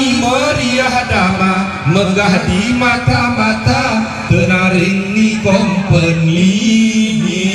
ini meriah dama, megah di mata-mata, tenaring ni company.